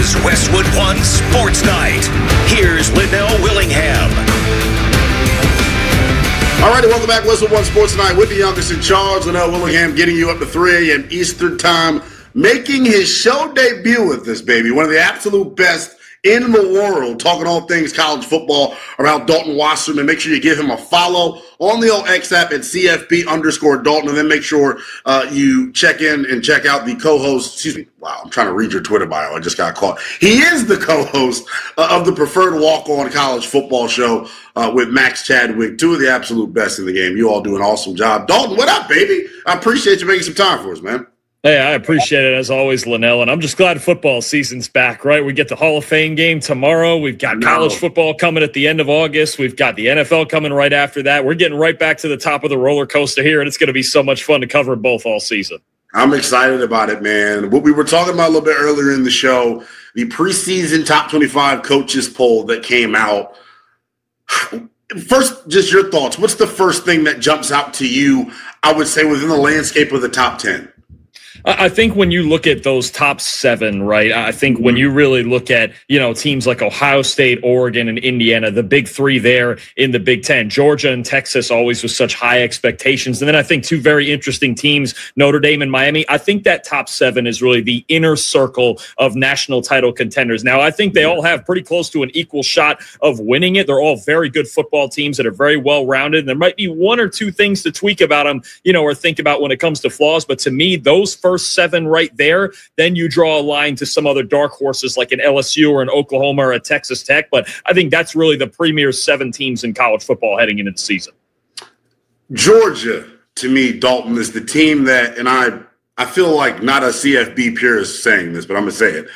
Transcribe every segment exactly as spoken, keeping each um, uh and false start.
is Westwood One Sports Night. Here's Linnell Willingham. All righty, welcome back. Westwood One Sports Night with the youngest in charge, Linnell Willingham, getting you up to three a.m. Eastern Time, making his show debut with this, baby. One of the absolute best in the world, talking all things college football around Dalton Wasserman. Make sure you give him a follow on the old X app at C F B underscore Dalton, and then make sure uh, you check in and check out the co-host. Excuse me. Wow, I'm trying to read your Twitter bio. I just got caught. He is the co-host uh, of the Preferred Walk-On College Football Show uh, with Max Chadwick, two of the absolute best in the game. You all do an awesome job. Dalton, what up, baby? I appreciate you making some time for us, man. Hey, I appreciate it as always, Linnell, and I'm just glad football season's back, right? We get the Hall of Fame game tomorrow. We've got college football coming at the end of August. We've got the N F L coming right after that. We're getting right back to the top of the roller coaster here, and it's going to be so much fun to cover both all season. I'm excited about it, man. What we were talking about a little bit earlier in the show, the preseason top twenty-five coaches poll that came out. First, just your thoughts. What's the first thing that jumps out to you, I would say, within the landscape of the top ten? I think when you look at those top seven, right, I think when you really look at, you know, teams like Ohio State, Oregon, and Indiana, the big three there in the Big Ten, Georgia and Texas always with such high expectations. And then I think two very interesting teams, Notre Dame and Miami. I think that top seven is really the inner circle of national title contenders. Now, I think they all have pretty close to an equal shot of winning it. They're all very good football teams that are very well-rounded. And there might be one or two things to tweak about them, you know, or think about when it comes to flaws. But to me, those first seven right there, then you draw a line to some other dark horses like an L S U or an Oklahoma or a Texas Tech. But I think that's really the premier seven teams in college football heading into the season. Georgia, to me, Dalton, is the team that, and I I feel like not a C F B purist saying this, but I'm going to say it.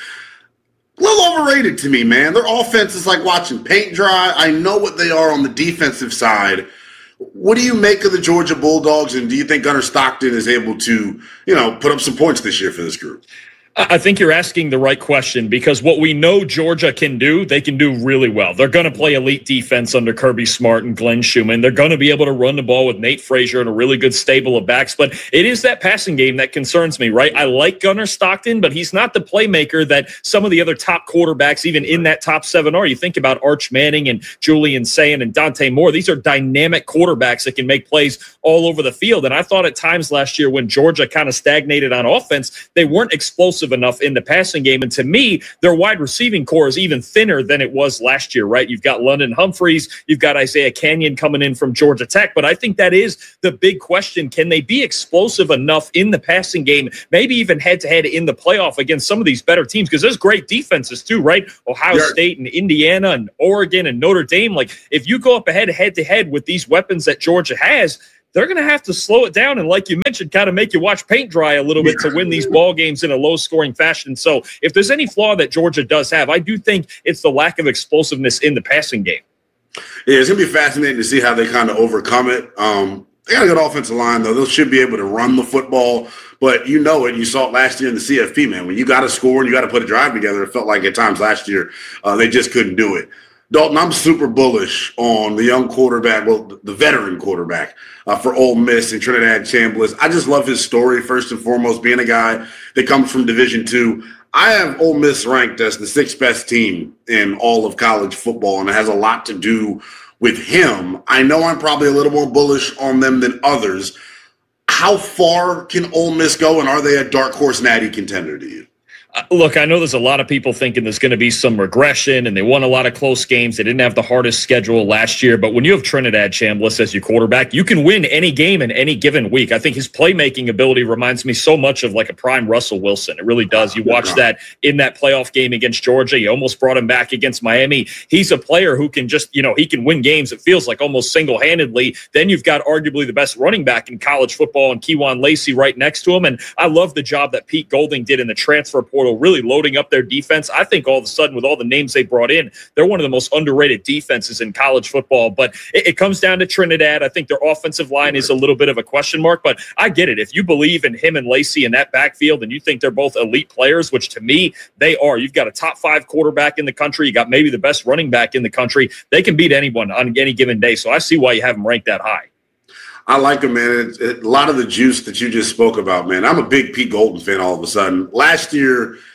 A little overrated to me, man. Their offense is like watching paint dry. I know what they are on the defensive side. What do you make of the Georgia Bulldogs, and do you think Gunnar Stockton is able to, you know, put up some points this year for this group? I think you're asking the right question, because what we know Georgia can do, they can do really well. They're going to play elite defense under Kirby Smart and Glenn Schumann. They're going to be able to run the ball with Nate Frazier and a really good stable of backs. But it is that passing game that concerns me, right? I like Gunnar Stockton, but he's not the playmaker that some of the other top quarterbacks, even in that top seven, are. You think about Arch Manning and Julian Sayin and Dante Moore. These are dynamic quarterbacks that can make plays all over the field. And I thought at times last year when Georgia kind of stagnated on offense, they weren't explosive enough in the passing game. And to me, their wide receiving core is even thinner than it was last year, right? You've got London Humphreys, you've got Isaiah Canyon coming in from Georgia Tech. But I think that is the big question. Can they be explosive enough in the passing game, maybe even head-to-head in the playoff against some of these better teams? Because there's great defenses too, right? Ohio yeah. State and Indiana and Oregon and Notre Dame. Like, if you go up ahead head-to-head with these weapons that Georgia has, they're going to have to slow it down and, like you mentioned, kind of make you watch paint dry a little bit to win these ball games in a low-scoring fashion. So if there's any flaw that Georgia does have, I do think it's the lack of explosiveness in the passing game. Yeah, it's going to be fascinating to see how they kind of overcome it. Um, they got a good offensive line, though. They should be able to run the football. But you know it. You saw it last year in the C F P, man. When you got to score and you got to put a drive together, it felt like at times last year uh, they just couldn't do it. Dalton, I'm super bullish on the young quarterback, well, the veteran quarterback uh, for Ole Miss and Trinidad Chambliss. I just love his story, first and foremost, being a guy that comes from Division two. I have Ole Miss ranked as the sixth best team in all of college football, and it has a lot to do with him. I know I'm probably a little more bullish on them than others. How far can Ole Miss go, and are they a dark horse natty contender to you? Uh, look, I know there's a lot of people thinking there's going to be some regression, and they won a lot of close games. They didn't have the hardest schedule last year, but when you have Trinidad Chambliss as your quarterback, you can win any game in any given week. I think his playmaking ability reminds me so much of like a prime Russell Wilson. It really does. You watch that in that playoff game against Georgia. You almost brought him back against Miami. He's a player who can just, you know, he can win games, it feels like, almost single-handedly. Then you've got arguably the best running back in college football and Kejuan Lacey right next to him. And I love the job that Pete Golding did in the transfer portal, really loading up their defense. I think all of a sudden, with all the names they brought in, they're one of the most underrated defenses in college football. But it, it comes down to Trinidad. I think their offensive line is a little bit of a question mark, but I get it. If you believe in him and Lacey in that backfield and you think they're both elite players, which to me, they are. You've got a top five quarterback in the country. You got maybe the best running back in the country. They can beat anyone on any given day. So I see why you have them ranked that high. I like him, man. It, it, a lot of the juice that you just spoke about, man. I'm a big Pete Golding fan all of a sudden. Last year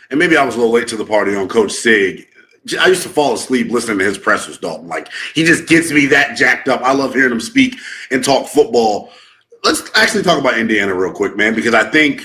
and maybe I was a little late to the party on Coach Sig. I used to fall asleep listening to his pressers, Dalton. Like, he just gets me that jacked up. I love hearing him speak and talk football. Let's actually talk about Indiana real quick, man, because I think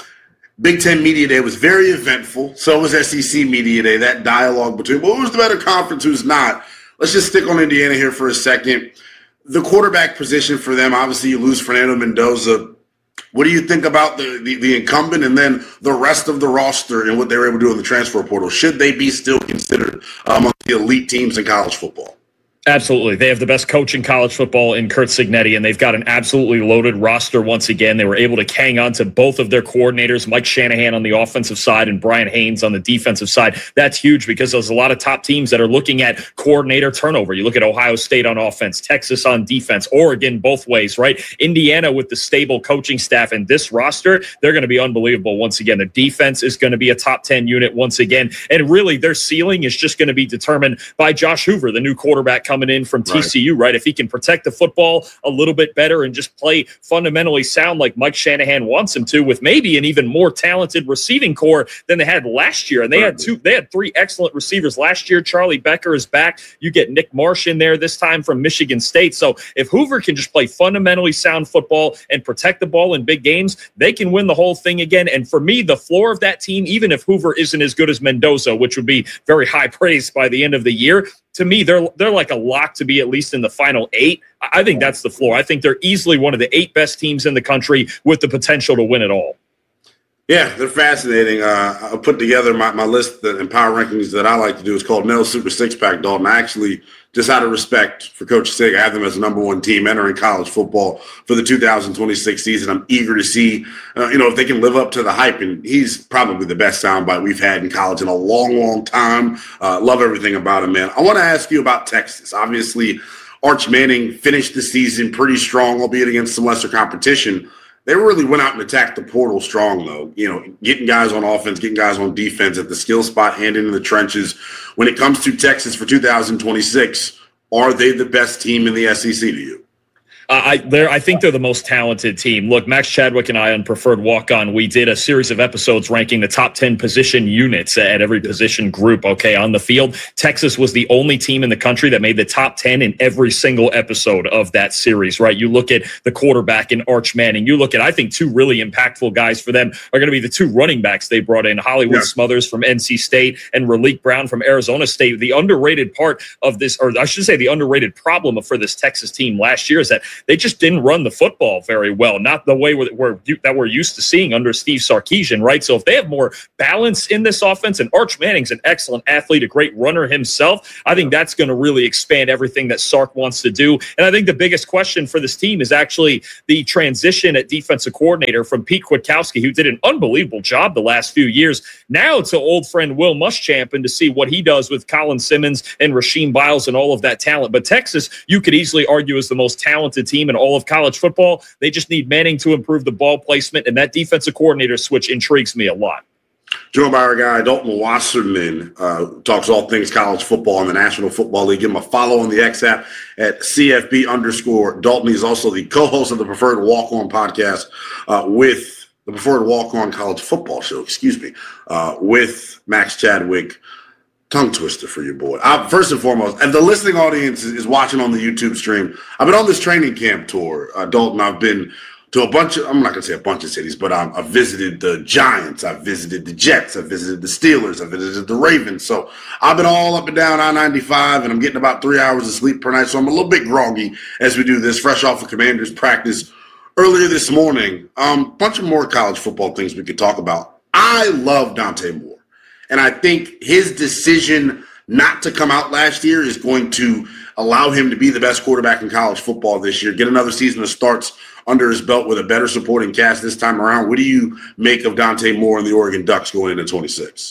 Big Ten Media Day was very eventful. So was S E C Media Day, that dialogue between, well, who's the better conference, who's not? Let's just stick on Indiana here for a second. The quarterback position for them, obviously you lose Fernando Mendoza. What do you think about the, the, the incumbent and then the rest of the roster and what they were able to do in the transfer portal? Should they be still considered among the elite teams in college football? Absolutely. They have the best coach in college football in Curt Cignetti, and they've got an absolutely loaded roster once again. They were able to hang on to both of their coordinators, Mike Shanahan on the offensive side and Brian Haynes on the defensive side. That's huge because there's a lot of top teams that are looking at coordinator turnover. You look at Ohio State on offense, Texas on defense, Oregon both ways, right? Indiana with the stable coaching staff and this roster, they're going to be unbelievable once again. The defense is going to be a top ten unit once again, and really their ceiling is just going to be determined by Josh Hoover, the new quarterback coming coming in from T C U, right. right? If he can protect the football a little bit better and just play fundamentally sound like Mike Shanahan wants him to, with maybe an even more talented receiving core than they had last year. And they right. had two, they had three excellent receivers last year. Charlie Becker is back. You get Nick Marsh in there this time from Michigan State. So if Hoover can just play fundamentally sound football and protect the ball in big games, they can win the whole thing again. And for me, the floor of that team, even if Hoover isn't as good as Mendoza, which would be very high praise by the end of the year, to me, they're they're like a lock to be at least in the final eight. I think that's the floor. I think they're easily one of the eight best teams in the country with the potential to win it all. Yeah, they're fascinating. Uh, I put together my, my list and power rankings that I like to do. It's called Nell Super Six Pack, Dalton. I actually, just out of respect for Coach Sig, I have them as the number one team entering college football for the two thousand twenty-six season. I'm eager to see, uh, you know, if they can live up to the hype. And he's probably the best soundbite we've had in college in a long, long time. Uh, love everything about him, man. I want to ask you about Texas. Obviously, Arch Manning finished the season pretty strong, albeit against some lesser competition. They really went out and attacked the portal strong, though. You know, getting guys on offense, getting guys on defense at the skill spot and in the trenches. When it comes to Texas for two thousand twenty-six, are they the best team in the S E C to you? Uh, I they're, I think they're the most talented team. Look, Max Chadwick and I on Preferred Walk-On, we did a series of episodes ranking the top ten position units at every position group, okay, on the field. Texas was the only team in the country that made the top ten in every single episode of that series, right? You look at the quarterback in Arch Manning. You look at, I think, two really impactful guys for them are going to be the two running backs they brought in, Hollywood yeah. Smothers from N C State and Raleek Brown from Arizona State. The underrated part of this, or I should say the underrated problem for this Texas team last year is that they just didn't run the football very well, not the way we're, we're, that we're used to seeing under Steve Sarkisian, right? So if they have more balance in this offense, and Arch Manning's an excellent athlete, a great runner himself, I think that's going to really expand everything that Sark wants to do. And I think the biggest question for this team is actually the transition at defensive coordinator from Pete Kwiatkowski, who did an unbelievable job the last few years, now to old friend Will Muschamp, and to see what he does with Colin Simmons and Rasheem Biles and all of that talent. But Texas, you could easily argue, is the most talented team in all of college football. They just need Manning to improve the ball placement, and that defensive coordinator switch intrigues me a lot. Joined by our guy, Dalton Wasserman, uh, talks all things college football in the National Football League. Give him a follow on the X app at C F B underscore Dalton. He's also the co-host of the Preferred Walk-On podcast uh, with the Preferred Walk-On College Football Show, excuse me, uh, with Max Chadwick. Tongue twister for your boy. I, first and foremost, and the listening audience is, is watching on the YouTube stream. I've been on this training camp tour, uh, Dalton. I've been to a bunch of, I'm not going to say a bunch of cities, but um, I've visited the Giants. I've visited the Jets. I've visited the Steelers. I've visited the Ravens. So I've been all up and down I ninety-five, and I'm getting about three hours of sleep per night. So I'm a little bit groggy as we do this, fresh off of Commanders practice earlier this morning. A um, bunch of more college football things we could talk about. I love Dante Moore. And I think his decision not to come out last year is going to allow him to be the best quarterback in college football this year, get another season of starts under his belt with a better supporting cast this time around. What do you make of Dante Moore and the Oregon Ducks going into twenty-six?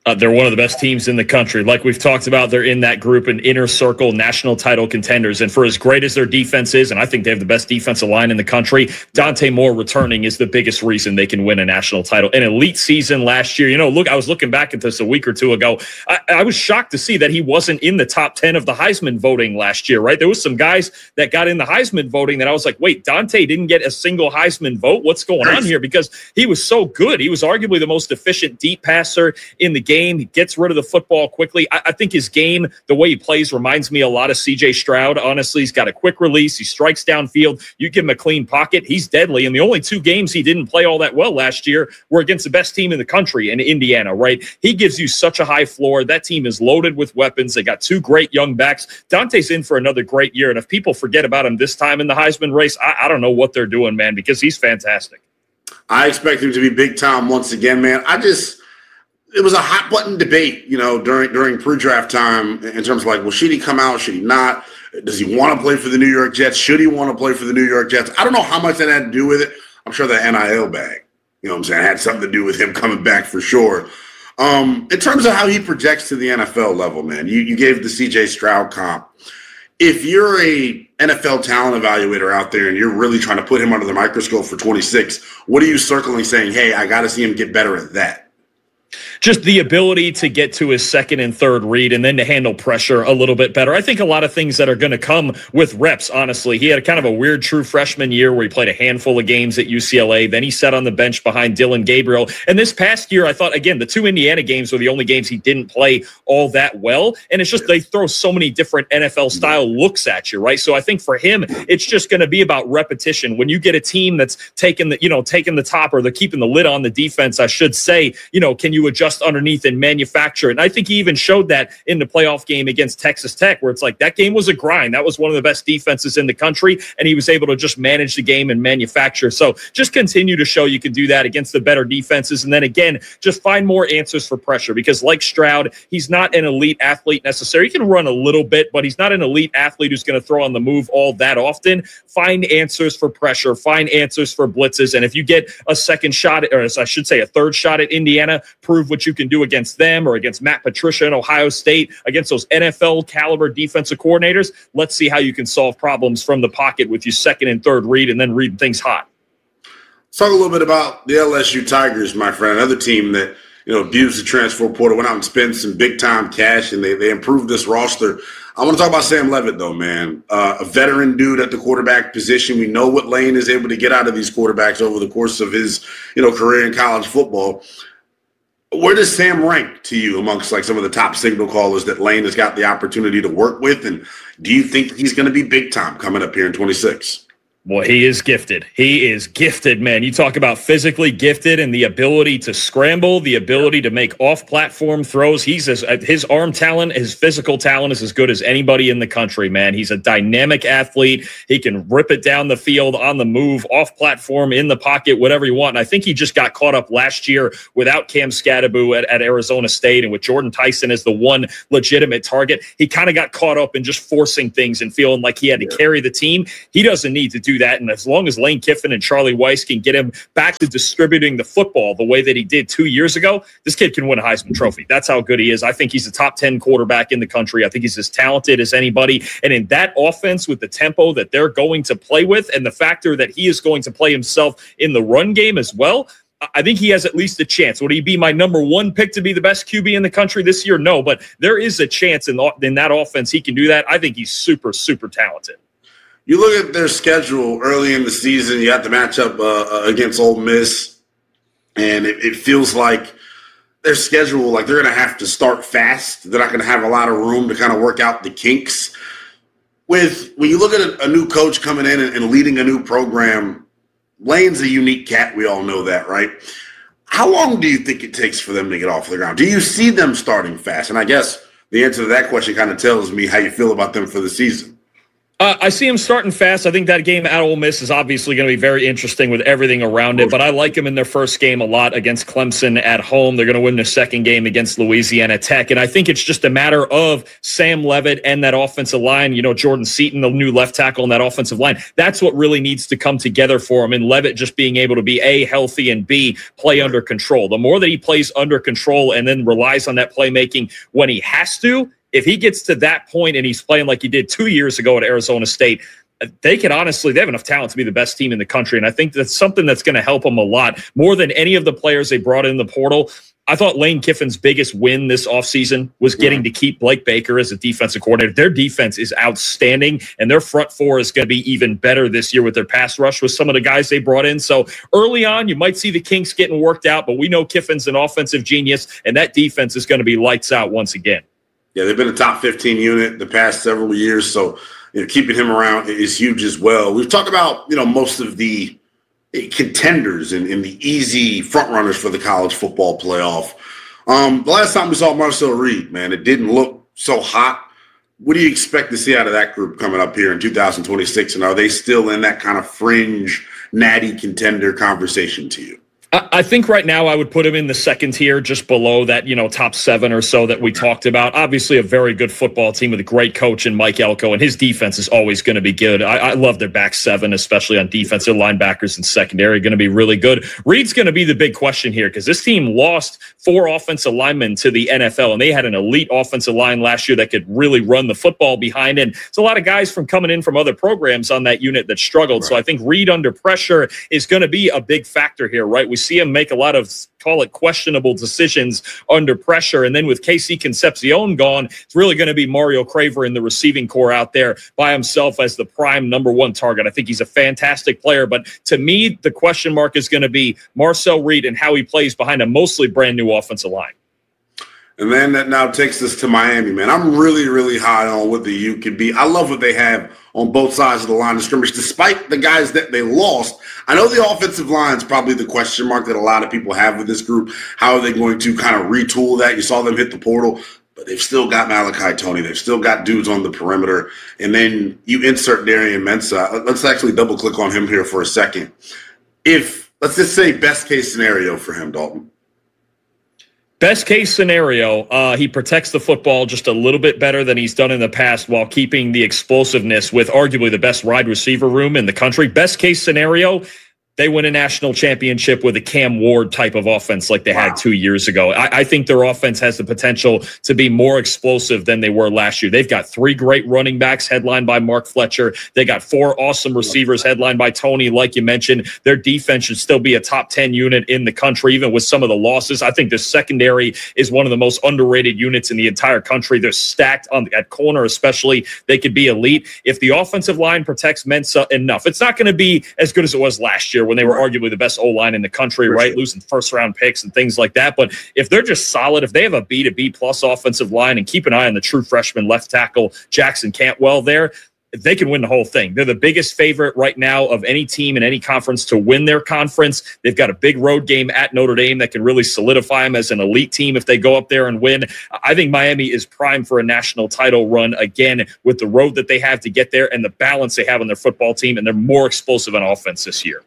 Uh, they're one of the best teams in the country. Like we've talked about, they're in that group and inner circle national title contenders. And for as great as their defense is, and I think they have the best defensive line in the country, Dante Moore returning is the biggest reason they can win a national title. An elite season last year. You know, look, I was looking back at this a week or two ago. I, I was shocked to see that he wasn't in the top ten of the Heisman voting last year, right? There was some guys that got in the Heisman voting that I was like, wait, Dante didn't get a single Heisman vote? What's going on here? Because he was so good. He was arguably the most efficient deep passer in the game. He gets rid of the football quickly. I, I think his game, the way he plays, reminds me a lot of C J Stroud. Honestly, he's got a quick release. He strikes downfield. You give him a clean pocket, he's deadly. And the only two games he didn't play all that well last year were against the best team in the country in Indiana, right? He gives you such a high floor. That team is loaded with weapons. They got two great young backs. Dante's in for another great year. And if people forget about him this time in the Heisman race, I, I don't know what they're doing, man, because he's fantastic. I expect him to be big time once again, man. I just, it was a hot button debate, you know, during during pre-draft time in terms of like, well, should he come out? Should he not? Does he want to play for the New York Jets? Should he want to play for the New York Jets? I don't know how much that had to do with it. I'm sure the N I L bag, you know what I'm saying, had something to do with him coming back for sure. Um, in terms of how he projects to the N F L level, man, you, you gave the C J Stroud comp. If you're a N F L talent evaluator out there and you're really trying to put him under the microscope for twenty-six, what are you circling saying, hey, I got to see him get better at that? Just the ability to get to his second and third read and then to handle pressure a little bit better. I think a lot of things that are going to come with reps, honestly. He had a kind of a weird true freshman year where he played a handful of games at U C L A. Then he sat on the bench behind Dylan Gabriel. And this past year, I thought, again, the two Indiana games were the only games he didn't play all that well. And it's just they throw so many different N F L-style looks at you, right? So I think for him, it's just going to be about repetition. When you get a team that's taking the, you know, taking the top or they're keeping the lid on the defense, I should say, you know, can you adjust underneath and manufacture? And I think he even showed that in the playoff game against Texas Tech, where it's like that game was a grind. That was one of the best defenses in the country, and he was able to just manage the game and manufacture. So just continue to show you can do that against the better defenses. And then again, just find more answers for pressure, because like Stroud, he's not an elite athlete necessarily. He can run a little bit, but he's not an elite athlete who's going to throw on the move all that often. Find answers for pressure, find answers for blitzes. And if you get a second shot, or I should say a third shot at Indiana, prove what you can do against them or against Matt Patricia in Ohio State, against those N F L caliber defensive coordinators. Let's see how you can solve problems from the pocket with your second and third read and then reading things hot. Let's talk a little bit about the L S U Tigers, my friend, another team that, you know, abused the transfer portal, went out and spent some big time cash, and they, they improved this roster. I want to talk about Sam Levitt, though, man. Uh, a veteran dude at the quarterback position. We know what Lane is able to get out of these quarterbacks over the course of his, you know, career in college football. Where does Sam rank to you amongst like some of the top signal callers that Lane has got the opportunity to work with? And do you think he's going to be big time coming up here in twenty-six? Well, he is gifted. He is gifted, man. You talk about physically gifted and the ability to scramble, the ability to make off-platform throws. He's as, his arm talent, his physical talent is as good as anybody in the country, man. He's a dynamic athlete. He can rip it down the field, on the move, off-platform, in the pocket, whatever you want. And I think he just got caught up last year without Cam Scadaboo at, at Arizona State and with Jordan Tyson as the one legitimate target. He kind of got caught up in just forcing things and feeling like he had to carry the team. He doesn't need to do that. And as long as Lane Kiffin and Charlie Weiss can get him back to distributing the football the way that he did two years ago, this kid can win a Heisman Trophy. That's how good he is. I think he's a top ten quarterback in the country. I think he's as talented as anybody. And in that offense, with the tempo that they're going to play with and the factor that he is going to play himself in the run game as well, I think he has at least a chance. Would he be my number one pick to be the best Q B in the country this year? No, but there is a chance in, the, in that offense he can do that. I think he's super, super talented. You look at their schedule early in the season, you have to match up uh, against Ole Miss, and it, it feels like their schedule, like they're going to have to start fast. They're not going to have a lot of room to kind of work out the kinks. With when you look at a, a new coach coming in and, and leading a new program, Lane's a unique cat. We all know that, right? How long do you think it takes for them to get off the ground? Do you see them starting fast? And I guess the answer to that question kind of tells me how you feel about them for the season. Uh, I see him starting fast. I think that game at Ole Miss is obviously going to be very interesting with everything around it, but I like him in their first game a lot against Clemson at home. They're going to win their second game against Louisiana Tech, and I think it's just a matter of Sam Leavitt and that offensive line. You know, Jordan Seaton, the new left tackle on that offensive line. That's what really needs to come together for him, and Leavitt just being able to be, A, healthy, and B, play under control. The more that he plays under control and then relies on that playmaking when he has to, if he gets to that point and he's playing like he did two years ago at Arizona State, they can honestly, they have enough talent to be the best team in the country. And I think that's something that's going to help them a lot more than any of the players they brought in the portal. I thought Lane Kiffin's biggest win this offseason was getting to keep Blake Baker as a defensive coordinator. Their defense is outstanding, and their front four is going to be even better this year with their pass rush with some of the guys they brought in. So early on, you might see the kinks getting worked out, but we know Kiffin's an offensive genius, and that defense is going to be lights out once again. Yeah, they've been a top fifteen unit the past several years, so you know, keeping him around is huge as well. We've talked about, you know, most of the contenders and, and the easy front runners for the college football playoff. Um, the last time we saw Marcel Reed, man, it didn't look so hot. What do you expect to see out of that group coming up here in two thousand twenty-six? And are they still in that kind of fringe, natty contender conversation to you? I think right now I would put him in the second tier, just below that, you know, top seven or so that we talked about. Obviously, a very good football team with a great coach in Mike Elko, and his defense is always going to be good. I, I love their back seven, especially on defense. Their linebackers and secondary are going to be really good. Reed's going to be the big question here because this team lost four offensive linemen to the N F L, and they had an elite offensive line last year that could really run the football behind. And it's a lot of guys from coming in from other programs on that unit that struggled. Right. So I think Reed under pressure is going to be a big factor here, right? We see him make a lot of, call it, questionable decisions under pressure. And then with K C Concepcion gone, it's really going to be Mario Craver in the receiving core out there by himself as the prime number one target. I think he's a fantastic player. But to me, the question mark is going to be Marcel Reed and how he plays behind a mostly brand new offensive line. And then that now takes us to Miami, man. I'm really, really high on what the U could be. I love what they have on both sides of the line of scrimmage, despite the guys that they lost. I know the offensive line is probably the question mark that a lot of people have with this group. How are they going to kind of retool that? You saw them hit the portal, but they've still got Malachi Toney. They've still got dudes on the perimeter. And then you insert Darian Mensah. Let's actually double click on him here for a second. If, let's just say best case scenario for him, Dalton. Best case scenario, uh, he protects the football just a little bit better than he's done in the past while keeping the explosiveness with arguably the best wide receiver room in the country. Best case scenario, they win a national championship with a Cam Ward type of offense like they wow. had two years ago. I, I think their offense has the potential to be more explosive than they were last year. They've got three great running backs headlined by Mark Fletcher. They got four awesome receivers headlined by Toney, like you mentioned. Their defense should still be a top ten unit in the country, even with some of the losses. I think the secondary is one of the most underrated units in the entire country. They're stacked on at corner, especially. They could be elite. If the offensive line protects Mensah enough, it's not going to be as good as it was last year when they were arguably the best O-line in the country, right? Losing first-round picks and things like that. But if they're just solid, if they have a B to B-plus offensive line, and keep an eye on the true freshman left tackle, Jackson Cantwell there, they can win the whole thing. They're the biggest favorite right now of any team in any conference to win their conference. They've got a big road game at Notre Dame that can really solidify them as an elite team if they go up there and win. I think Miami is primed for a national title run again with the road that they have to get there and the balance they have on their football team, and they're more explosive on offense this year.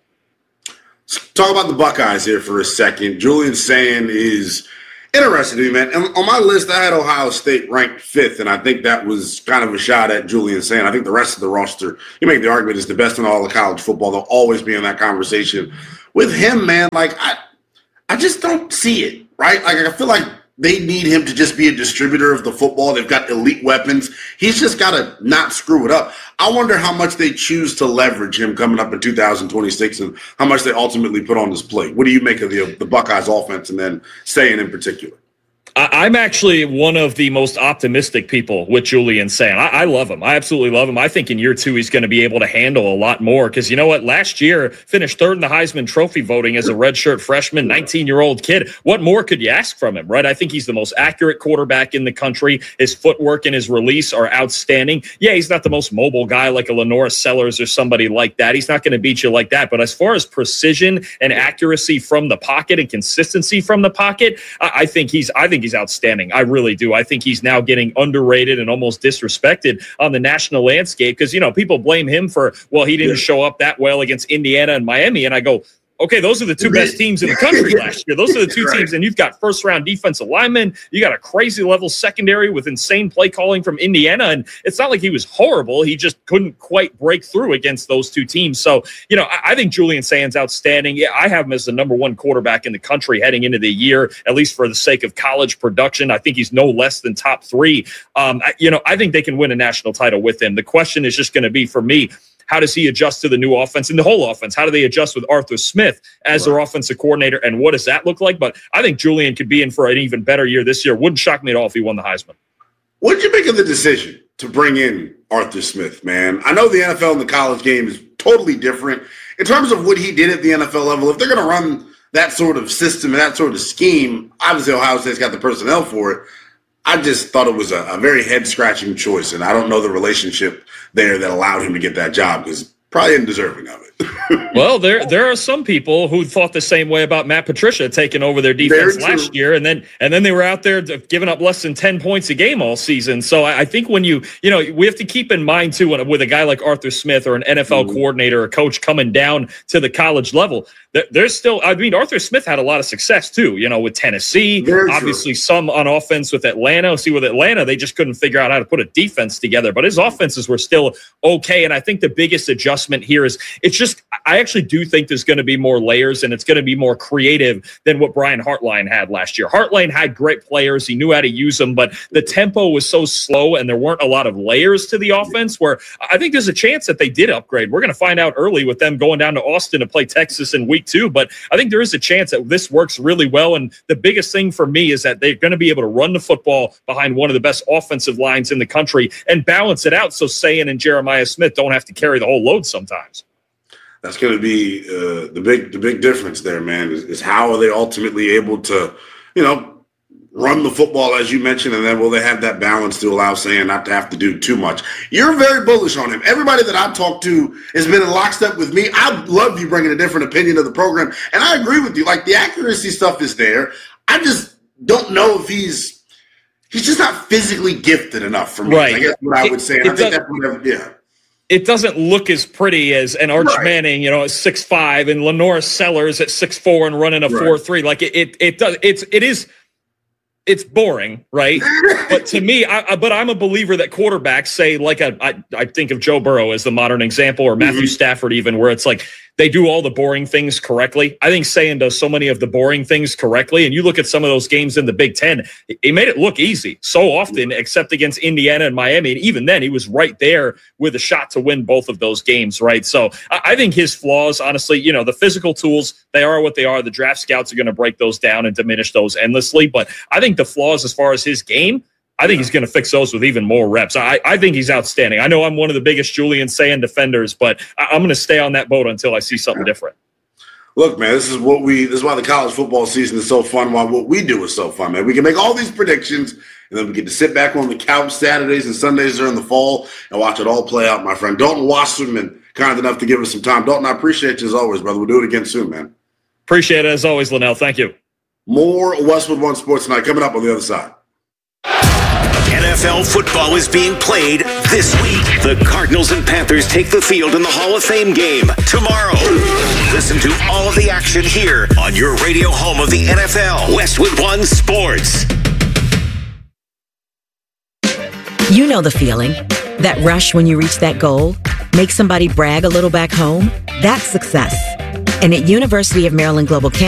Talk about the Buckeyes here for a second. Julian Sayin is interesting to me, man. And on my list, I had Ohio State ranked fifth, and I think that was kind of a shot at Julian Sayin. I think the rest of the roster, you make the argument, is the best in all of college football. They'll always be in that conversation. With him, man, like I, I just don't see it, right? Like I feel like they need him to just be a distributor of the football. They've got elite weapons. He's just got to not screw it up. I wonder how much they choose to leverage him coming up in two thousand twenty-six and how much they ultimately put on his plate. What do you make of the, the Buckeyes offense and then Sayin in particular? I'm actually one of the most optimistic people with Julian Sayin. I, I love him. I absolutely love him. I think in year two, he's going to be able to handle a lot more because you know what? Last year, finished third in the Heisman Trophy voting as a redshirt freshman, nineteen-year-old kid. What more could you ask from him, right? I think he's the most accurate quarterback in the country. His footwork and his release are outstanding. Yeah, he's not the most mobile guy like a Lenora Sellers or somebody like that. He's not going to beat you like that. But as far as precision and accuracy from the pocket and consistency from the pocket, I, I think he's I think think he's outstanding. I really do. I think he's now getting underrated and almost disrespected on the national landscape because, you know, people blame him for, well, he didn't yeah. show up that well against Indiana and Miami. And I go, okay, those are the two best teams in the country last year. Those are the two right. teams, and you've got first-round defensive linemen. You got a crazy-level secondary with insane play calling from Indiana, and it's not like he was horrible. He just couldn't quite break through against those two teams. So, you know, I, I think Julian Saint's outstanding. Yeah, I have him as the number one quarterback in the country heading into the year, at least for the sake of college production. I think he's no less than top three. Um, I, you know, I think they can win a national title with him. The question is just going to be, for me, how does he adjust to the new offense and the whole offense? How do they adjust with Arthur Smith as right. their offensive coordinator, and what does that look like? But I think Julian could be in for an even better year this year. Wouldn't shock me at all if he won the Heisman. What did you make of the decision to bring in Arthur Smith, man? I know the N F L and the college game is totally different. In terms of what he did at the N F L level, if they're going to run that sort of system and that sort of scheme, obviously Ohio State's got the personnel for it. I just thought it was a, a very head-scratching choice, and I don't know the relationship there that allowed him to get that job because probably undeserving of it. Well, there there are some people who thought the same way about Matt Patricia taking over their defense last year, and then and then they were out there giving up less than ten points a game all season. So I, I think when you you know we have to keep in mind too, when, with a guy like Arthur Smith or an N F L mm-hmm. coordinator or coach coming down to the college level, there, there's still. I mean, Arthur Smith had a lot of success too. You know, with Tennessee, Very obviously true. Some on offense with Atlanta. See, with Atlanta, they just couldn't figure out how to put a defense together, but his offenses were still okay. And I think the biggest adjustment here is it's just. I actually do think there's going to be more layers and it's going to be more creative than what Brian Hartline had last year. Hartline had great players. He knew how to use them, but the tempo was so slow and there weren't a lot of layers to the offense where I think there's a chance that they did upgrade. We're going to find out early with them going down to Austin to play Texas in week two, but I think there is a chance that this works really well. And the biggest thing for me is that they're going to be able to run the football behind one of the best offensive lines in the country and balance it out so Sayin and Jeremiah Smith don't have to carry the whole load sometimes. That's going to be uh, the big the big difference there, man, is, is how are they ultimately able to, you know, run the football, as you mentioned, and then will they have that balance to allow Sayin not to have to do too much? You're very bullish on him. Everybody that I've talked to has been in lockstep with me. I love you bringing a different opinion of the program, and I agree with you. Like, the accuracy stuff is there. I just don't know if he's he's just not physically gifted enough for me. Right. I guess what I would say. And I think that's whatever, yeah. It doesn't look as pretty as an Arch right. Manning, you know, at six five, and Lenore Sellers at six four and running a four three. Right. Like it, it, it does. It's, it is. It's boring, right? But to me, I, I, but I'm a believer that quarterbacks say, like a, I, I think of Joe Burrow as the modern example, or Matthew mm-hmm. Stafford, even, where it's like they do all the boring things correctly. I think Sayin does so many of the boring things correctly. And you look at some of those games in the Big Ten, he made it look easy so often, except against Indiana and Miami. And even then, he was right there with a shot to win both of those games, right? So I, I think his flaws, honestly, you know, the physical tools, they are what they are. The draft scouts are going to break those down and diminish those endlessly. But I think the flaws as far as his game, I think he's going to fix those with even more reps. I, I think he's outstanding. I know I'm one of the biggest Julian Sayin defenders, but I, I'm going to stay on that boat until I see something different. Look, man, this is what we. This is why the college football season is so fun. Why what we do is so fun, man. We can make all these predictions, and then we get to sit back on the couch Saturdays and Sundays during the fall and watch it all play out. My friend Dalton Wasserman, kind enough to give us some time. Dalton, I appreciate you as always, brother. We'll do it again soon, man. Appreciate it as always, Linnell. Thank you. More Westwood One Sports Tonight coming up on the other side. N F L football is being played this week. The Cardinals and Panthers take the field in the Hall of Fame game tomorrow. Listen to all of the action here on your radio home of the N F L, Westwood One Sports. You know the feeling. That rush when you reach that goal. Make somebody brag a little back home. That's success. And at University of Maryland Global Campus,